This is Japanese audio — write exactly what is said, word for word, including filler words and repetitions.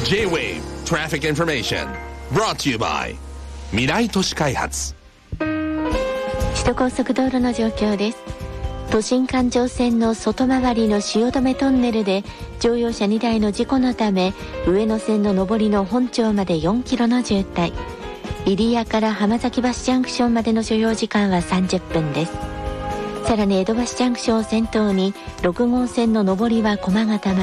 J-Wave Traffic Information brought to you by 未来都市開発。 首都高速道路の状況です。都心環状線の外回りの汐留トンネルで乗用車にだいの事故のため、上野線の上りの本町までよんキロの渋滞、入谷から浜崎橋ジャンクションまでの所要時間はさんじゅっぷんです。さらに江戸橋ジャンクションを先頭にろく号線の上りは駒形まで